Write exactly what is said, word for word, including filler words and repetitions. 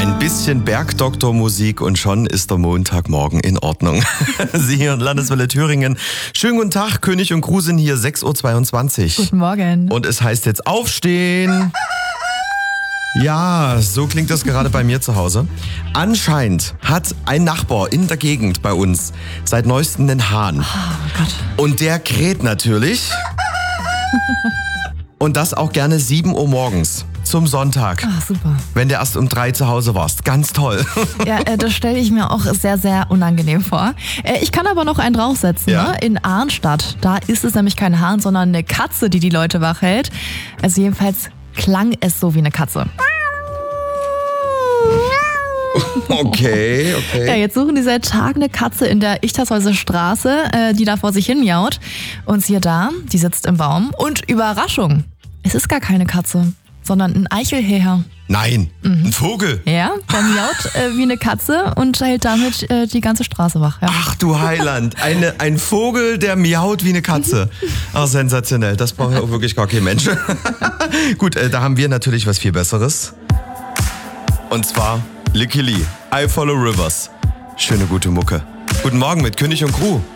Ein bisschen Bergdoktormusik und schon ist der Montagmorgen in Ordnung. Sie hier in Landeswelle Thüringen. Schönen guten Tag, König und Crew sind hier, sechs Uhr zweiundzwanzig. Guten Morgen. Und es heißt jetzt aufstehen. Ja, so klingt das gerade bei mir zu Hause. Anscheinend hat ein Nachbar in der Gegend bei uns seit neuestem einen Hahn. Oh Gott. Und der kräht natürlich. Und das auch gerne sieben Uhr morgens zum Sonntag. Ah, super. Wenn du erst um drei zu Hause warst. Ganz toll. Ja, äh, das stelle ich mir auch sehr, sehr unangenehm vor. Äh, ich kann aber noch einen draufsetzen. Ja. Ne? In Arnstadt, da ist es nämlich kein Hahn, sondern eine Katze, die die Leute wach hält. Also jedenfalls klang es so wie eine Katze. Okay, okay. Ja, jetzt suchen die seit Tagen eine Katze in der Ichtershäuser Straße, äh, die da vor sich hin miaut. Und siehe da, die sitzt im Baum. Und Überraschung, es ist gar keine Katze, sondern ein Eichelhäher. Nein, ein Vogel. Ja, der miaut äh, wie eine Katze und hält damit äh, die ganze Straße wach. Ja. Ach du Heiland, eine, ein Vogel, der miaut wie eine Katze. Ach, sensationell, das braucht ja auch wirklich gar kein Mensch. Gut, äh, da haben wir natürlich was viel Besseres. Und zwar Licky Lee, I Follow Rivers. Schöne gute Mucke. Guten Morgen mit König und Crew.